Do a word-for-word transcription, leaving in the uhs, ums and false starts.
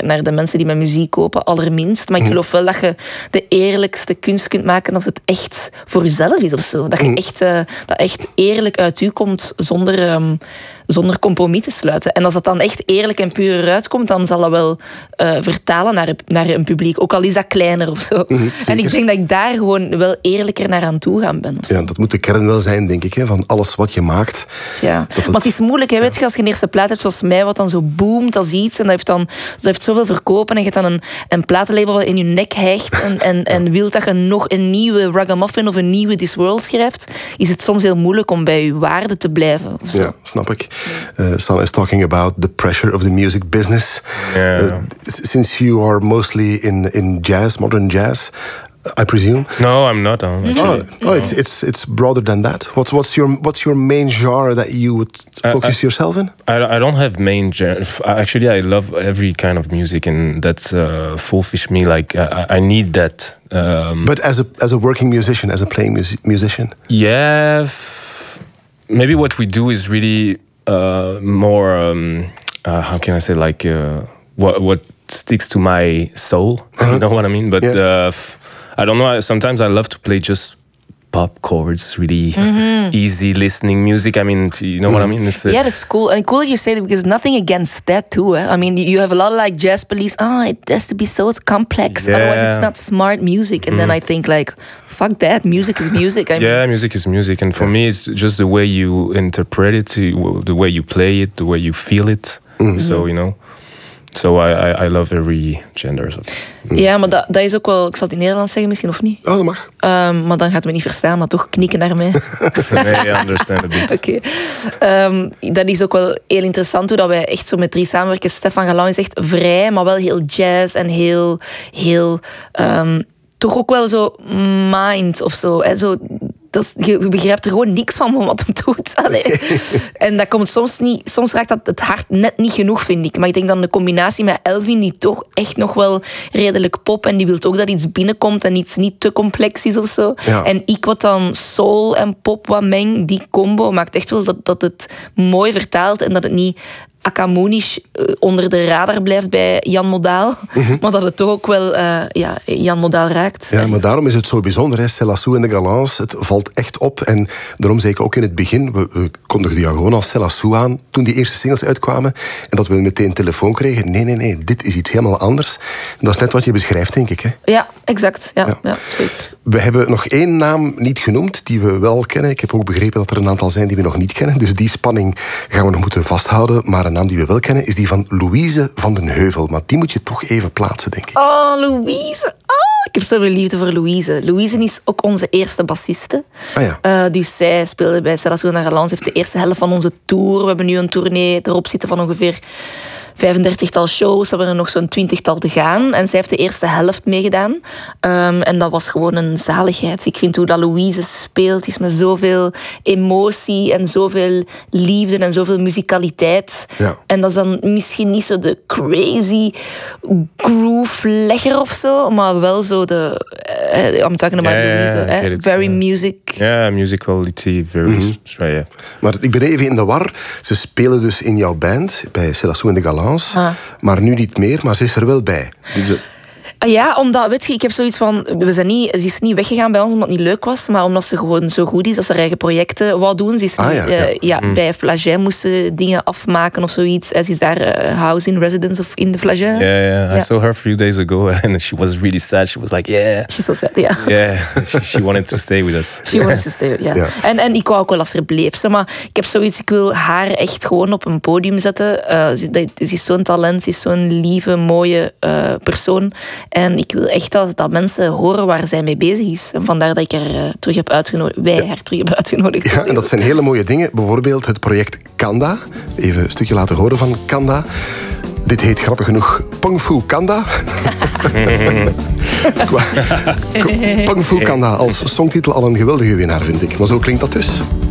naar, naar de mensen die mijn muziek kopen, allerminst. Maar ik geloof wel dat je de eerlijkste kunst kunt maken als het echt voor jezelf is of zo. Dat je echt, uh, dat echt eerlijk uit u komt zonder, um, zonder compromis te sluiten. En als dat dan echt eerlijk en puur eruit komt, dan zal dat wel uh, vertalen naar, naar een publiek. Ook al is dat kleiner of zo. Mm-hmm, en ik denk dat ik daar gewoon wel eerlijker naar aan toe gaan ben. Ja, dat moet de kern wel zijn, denk ik, hè, van alles wat je maakt. Ja, het... maar het is moeilijk, hè, weet je, als je een eerste plaat hebt zoals mij, wat dan zo boomt als iets, en dat heeft, dan, dat heeft zoveel verkopen, en je hebt dan een, een platenlabel in je nek hijgt, en, en, en wilt dat je nog een nieuwe Ragamuffin of een nieuwe This World schrijft, is het soms heel moeilijk om bij je waarde te blijven. Of zo. Ja, snap ik. Uh, San is talking about the pressure of the music business. Yeah. Uh, since you are mostly in, in jazz, modern jazz, I presume. No, I'm not. Um, oh, oh it's it's it's broader than that. What's what's your what's your main genre that you would focus uh, I, yourself in? I I don't have main genre. Actually, I love every kind of music, and that uh, fulfills me. Like I, I need that. Um, but as a as a working musician, as a playing mus- musician. Yeah, f- maybe what we do is really uh, more. Um, uh, how can I say, like uh, what what sticks to my soul? Uh-huh. You know what I mean? But. Yeah. Uh, f- I don't know, sometimes I love to play just pop chords, really mm-hmm. easy listening music. I mean, you know mm. what I mean? It's, uh, yeah, that's cool. And cool that you say that, because nothing against that too. Eh? I mean, you have a lot of like Jazz Police, oh, it has to be so complex, yeah. otherwise it's not smart music. And mm. then I think like, fuck that, music is music. I yeah, mean, music is music. And for me, it's just the way you interpret it, the way you play it, the way you feel it. Mm-hmm. So, you know... So I, I, I love every gender. Mm. Ja, maar dat, dat is ook wel... Ik zal het in Nederlands zeggen misschien, of niet? Oh, dat mag. Um, maar dan gaat het me niet verstaan, maar toch knikken naar mij. Nee, I understand a bit. Oké. Okay. Um, dat is ook wel heel interessant, hoe dat wij echt zo met drie samenwerken. Stefan Galan is echt vrij, maar wel heel jazz en heel... heel um, toch ook wel zo mind of zo. Hè, zo dat is, je begrijpt er gewoon niks van wat hem doet. Allee. En dat komt soms niet... Soms raakt dat het hart net niet genoeg, vind ik. Maar ik denk dan de combinatie met Elvin, die toch echt nog wel redelijk pop, en die wil ook dat iets binnenkomt en iets niet te complex is of zo. Ja. En ik wat dan soul en pop wat meng, die combo maakt echt wel dat, dat het mooi vertaalt en dat het niet academisch onder de radar blijft bij Jan Modaal. Mm-hmm. Maar dat het toch ook wel uh, ja, Jan Modaal raakt. Ja, maar daarom is het zo bijzonder, hè. Céla-Sou en de Galants, het valt echt op. En daarom zei ik ook in het begin, we, we kondigden jou gewoon als Céla-Sou aan toen die eerste singles uitkwamen. En dat we meteen telefoon kregen. Nee, nee, nee, dit is iets helemaal anders. En dat is net wat je beschrijft, denk ik. Hè. Ja, exact. Ja, ja. Ja, zeker. We hebben nog één naam niet genoemd, die we wel kennen. Ik heb ook begrepen dat er een aantal zijn die we nog niet kennen. Dus die spanning gaan we nog moeten vasthouden. Maar een naam die we wel kennen is die van Louise van den Heuvel. Maar die moet je toch even plaatsen, denk ik. Oh, Louise. Oh, ik heb zoveel liefde voor Louise. Louise is ook onze eerste bassiste. Ah, ja. uh, dus zij speelde bij Céla-Sou en de Galants. Heeft de eerste helft van onze tour. We hebben nu een tournee erop zitten van ongeveer vijfendertigtal shows. We hebben er nog zo'n twintigtal te gaan. En zij heeft de eerste helft meegedaan. Um, en dat was gewoon een zaligheid. Ik vind hoe dat Louise speelt, is met zoveel emotie en zoveel liefde en zoveel muzikaliteit. Ja. En dat is dan misschien niet zo de crazy groove-legger of zo, maar wel zo de... Uh, I'm talking about yeah, Louise. Eh? It, very yeah. music. Ja, yeah, musicality, very mm-hmm. straight. Yeah. Maar ik ben even in de war. Ze spelen dus in jouw band, bij Céla-Sou en de Galants. Ah. Maar nu niet meer, maar ze is er wel bij. Dus ja, omdat, weet je, ik heb zoiets van... We zijn niet, ze is niet weggegaan bij ons omdat het niet leuk was, maar omdat ze gewoon zo goed is, dat ze haar eigen projecten wou doen. Ze is ah, niet, ja, ja. Uh, ja, mm. bij Flagey moesten dingen afmaken of zoiets. Ze is daar uh, house in residence of in de Flagey. Yeah, yeah. I yeah. saw her a few days ago and she was really sad. She was like, yeah. She's so sad, yeah. Yeah, she, she wanted to stay with us. She wanted to stay, yeah. ja. En, en ik wou ook wel als er bleef. Zeg maar ik heb zoiets, ik wil haar echt gewoon op een podium zetten. Uh, ze, ze is zo'n talent, ze is zo'n lieve, mooie uh, persoon. En ik wil echt dat, dat mensen horen waar zij mee bezig is. En vandaar dat ik haar uh, terug heb uitgenodigd. Wij ja. haar terug hebben uitgenodigd. Ja, en dat zijn hele mooie dingen. Bijvoorbeeld het project Kanda. Even een stukje laten horen van Kanda. Dit heet grappig genoeg Pung Fu Kanda. Pung Fu Kanda als songtitel al een geweldige winnaar, vind ik. Maar zo klinkt dat dus.